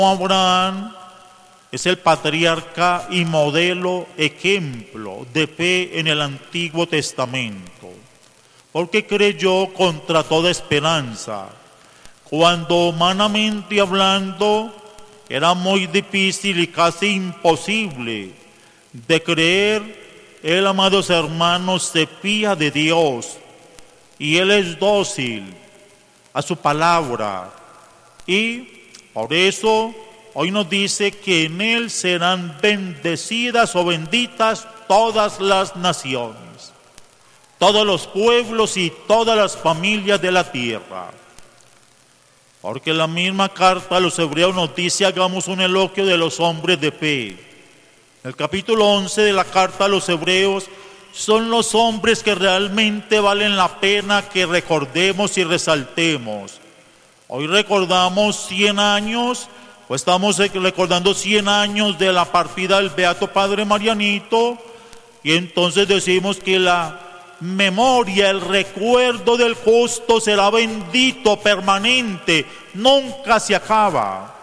Abraham es el patriarca y modelo, ejemplo de fe en el Antiguo Testamento, porque creyó contra toda esperanza, cuando humanamente hablando era muy difícil y casi imposible de creer. Él, amados hermanos, se fía de Dios y él es dócil a su palabra, y por eso hoy nos dice que en él serán bendecidas o benditas todas las naciones, todos los pueblos y todas las familias de la tierra. Porque la misma carta a los hebreos nos dice: hagamos un eloquio de los hombres de fe. El capítulo 11 de la carta a los hebreos son los hombres que realmente valen la pena que recordemos y resaltemos. Hoy recordamos 100 años, o estamos recordando 100 años de la partida del Beato Padre Marianito, y entonces decimos que la memoria, el recuerdo del justo será bendito, permanente, nunca se acaba.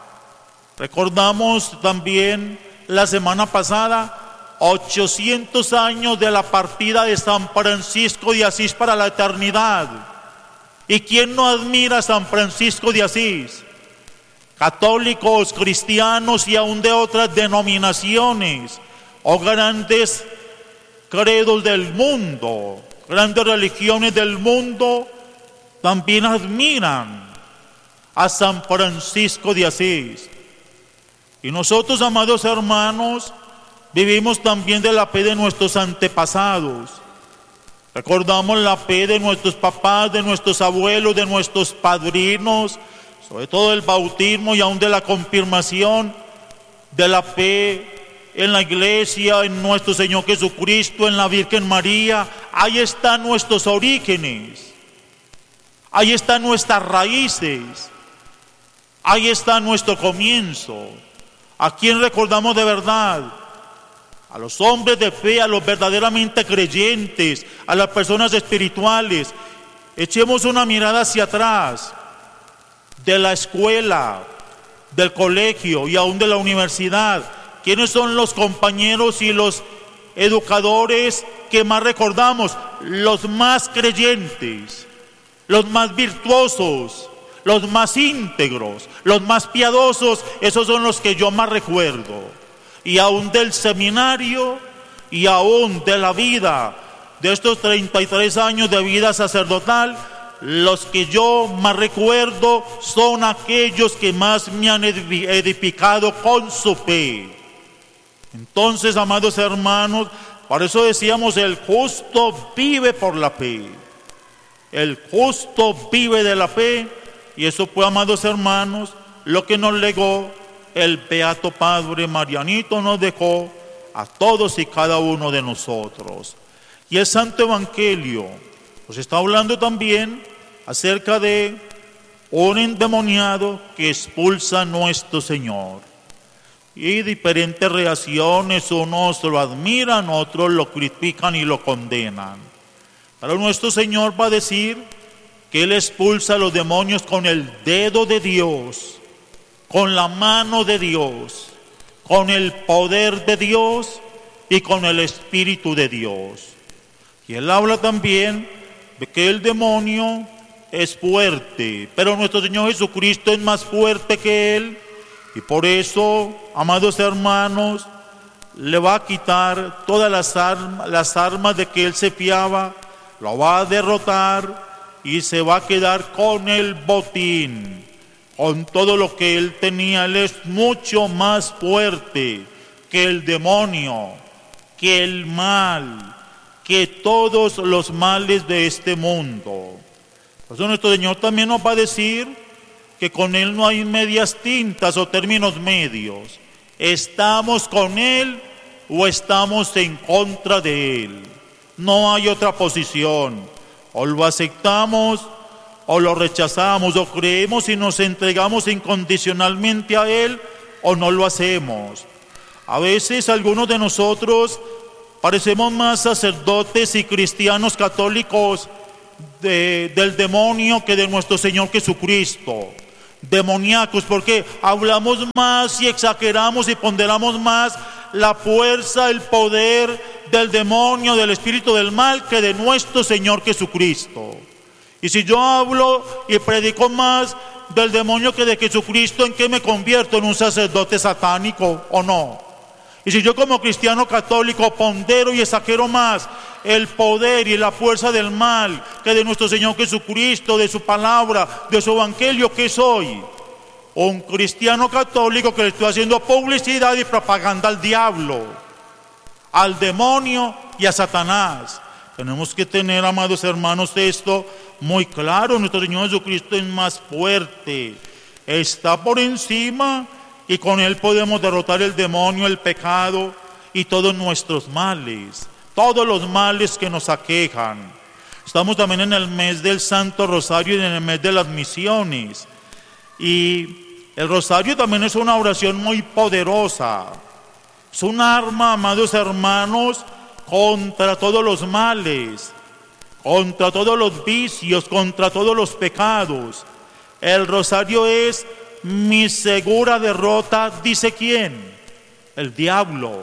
Recordamos también la semana pasada 800 años de la partida de San Francisco de Asís para la eternidad. ¿Y quién no admira a San Francisco de Asís? Católicos, cristianos y aún de otras denominaciones o grandes credos del mundo, grandes religiones del mundo, también admiran a San Francisco de Asís. Y nosotros, amados hermanos, vivimos también de la fe de nuestros antepasados. Recordamos la fe de nuestros papás, de nuestros abuelos, de nuestros padrinos, sobre todo el bautismo y aún de la confirmación, de la fe en la iglesia, en nuestro Señor Jesucristo, en la Virgen María. Ahí están nuestros orígenes, ahí están nuestras raíces, ahí está nuestro comienzo. ¿A quién recordamos de verdad? A los hombres de fe, a los verdaderamente creyentes, a las personas espirituales. Echemos una mirada hacia atrás, de la escuela, del colegio y aún de la universidad. ¿Quiénes son los compañeros y los educadores que más recordamos? Los más creyentes, los más virtuosos, los más íntegros, los más piadosos. Esos son los que yo más recuerdo. Y aún del seminario y aún de la vida, de estos 33 años de vida sacerdotal, los que yo más recuerdo son aquellos que más me han edificado con su fe. Entonces, amados hermanos, por eso decíamos: el justo vive por la fe. El justo vive de la fe. Y eso fue, amados hermanos, lo que nos legó el Beato Padre Marianito, nos dejó a todos y cada uno de nosotros. Y el Santo Evangelio nos está hablando también acerca de un endemoniado que expulsa a nuestro Señor. Y diferentes reacciones: unos lo admiran, otros lo critican y lo condenan. Pero nuestro Señor va a decir que Él expulsa a los demonios con el dedo de Dios, con la mano de Dios, con el poder de Dios y con el Espíritu de Dios. Y Él habla también de que el demonio es fuerte, pero nuestro Señor Jesucristo es más fuerte que Él, y por eso, amados hermanos, le va a quitar todas las armas de que Él se fiaba, lo va a derrotar y se va a quedar con el botín, con todo lo que Él tenía. Él es mucho más fuerte que el demonio, que el mal, que todos los males de este mundo. Por eso nuestro Señor también nos va a decir que con Él no hay medias tintas o términos medios. Estamos con Él o estamos en contra de Él. No hay otra posición. O lo aceptamos o lo rechazamos, o creemos y nos entregamos incondicionalmente a Él, o no lo hacemos. A veces algunos de nosotros parecemos más sacerdotes y cristianos católicos del demonio que de nuestro Señor Jesucristo. demoníacos, porque hablamos más y exageramos y ponderamos más la fuerza, el poder del demonio, del espíritu del mal, que de nuestro Señor Jesucristo. Y si yo hablo y predico más del demonio que de Jesucristo, ¿en qué me convierto? ¿En un sacerdote satánico o no? Y si yo como cristiano católico pondero y exagero más el poder y la fuerza del mal que de nuestro Señor Jesucristo, de su palabra, de su evangelio, ¿qué soy? Un cristiano católico que le estoy haciendo publicidad y propaganda al diablo, al demonio y a Satanás. Tenemos que tener, amados hermanos, esto muy claro. Nuestro Señor Jesucristo es más fuerte, está por encima, y con Él podemos derrotar el demonio, el pecado y todos nuestros males, todos los males que nos aquejan. Estamos también en el mes del Santo Rosario y en el mes de las misiones. Y el rosario también es una oración muy poderosa. Es un arma, amados hermanos, contra todos los males, contra todos los vicios, contra todos los pecados. El rosario es mi segura derrota, dice ¿quién? El diablo.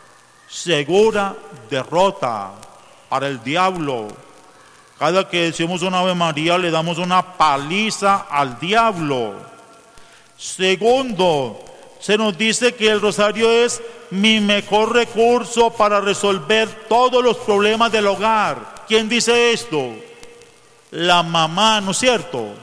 Segura derrota para el diablo. Cada que decimos una Ave María le damos una paliza al diablo. Segundo, se nos dice que el rosario es mi mejor recurso para resolver todos los problemas del hogar. ¿Quién dice esto? La mamá, ¿no es cierto?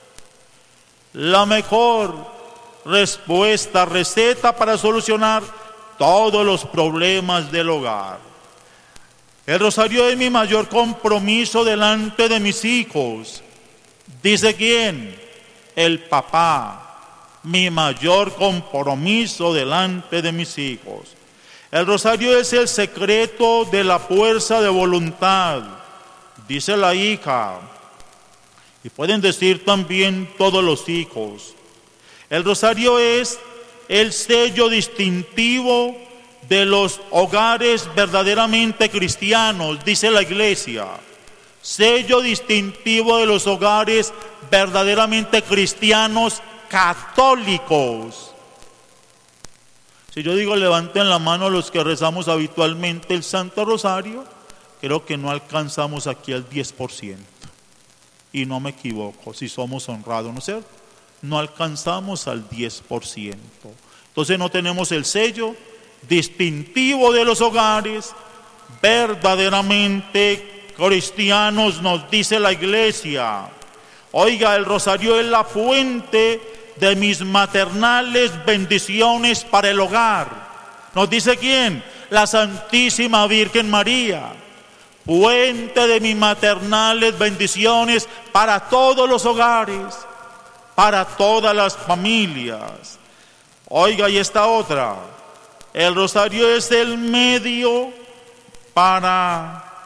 La mejor respuesta, receta para solucionar todos los problemas del hogar. El rosario es mi mayor compromiso delante de mis hijos. ¿Dice quién? El papá. Mi mayor compromiso delante de mis hijos. El rosario es el secreto de la fuerza de voluntad, dice la hija. Y pueden decir también todos los hijos. El rosario es el sello distintivo de los hogares verdaderamente cristianos, dice la iglesia. Sello distintivo de los hogares verdaderamente cristianos católicos. Si yo digo levanten la mano los que rezamos habitualmente el Santo Rosario, creo que no alcanzamos aquí el 10%. Y no me equivoco, si somos honrados, ¿no es cierto? No alcanzamos al 10%. Entonces no tenemos el sello distintivo de los hogares verdaderamente cristianos, nos dice la iglesia. Oiga, el rosario es la fuente de mis maternales bendiciones para el hogar. ¿Nos dice quién? La Santísima Virgen María. Fuente de mis maternales bendiciones para todos los hogares, para todas las familias. Oiga, y esta otra. El rosario es el medio para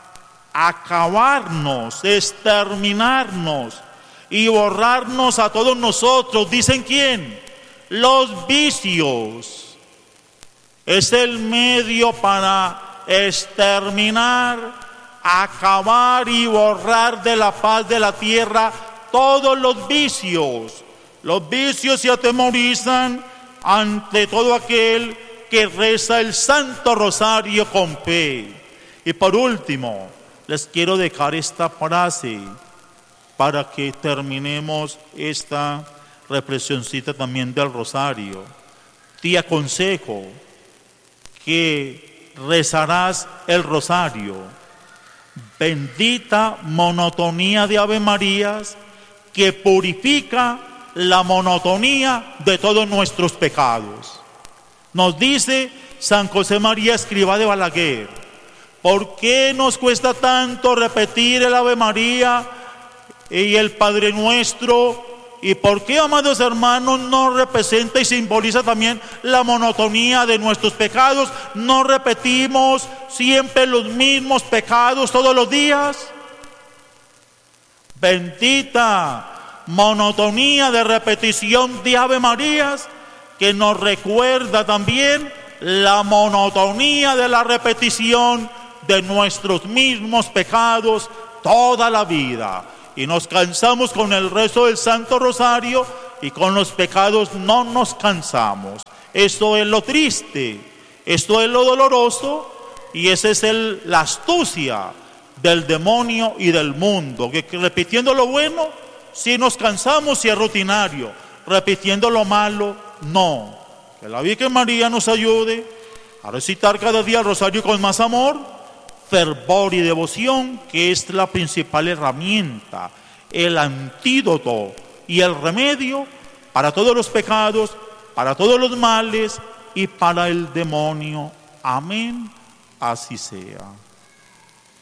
acabarnos, exterminarnos y borrarnos a todos nosotros. ¿Dicen quién? Los vicios. Es el medio para exterminar, acabar y borrar de la faz de la tierra todos los vicios. Los vicios se atemorizan ante todo aquel que reza el Santo Rosario con fe. Y por último, les quiero dejar esta frase para que terminemos esta reflexioncita también del rosario. Te aconsejo que rezarás el rosario. Bendita monotonía de Ave Marías que purifica la monotonía de todos nuestros pecados. Nos dice San José María Escrivá de Balaguer: ¿por qué nos cuesta tanto repetir el Ave María y el Padre Nuestro? ¿Y por qué, amados hermanos, no representa y simboliza también la monotonía de nuestros pecados? ¿No repetimos siempre los mismos pecados todos los días? Bendita monotonía de repetición de Ave Marías, que nos recuerda también la monotonía de la repetición de nuestros mismos pecados toda la vida. Y nos cansamos con el rezo del Santo Rosario y con los pecados no nos cansamos. Esto es lo triste, esto es lo doloroso, y esa es la astucia del demonio y del mundo, que repitiendo lo bueno, si nos cansamos, si es rutinario, repitiendo lo malo, no. Que la Virgen María nos ayude a recitar cada día el rosario con más amor, fervor y devoción, que es la principal herramienta, el antídoto y el remedio para todos los pecados, para todos los males y para el demonio. Amén. Así sea.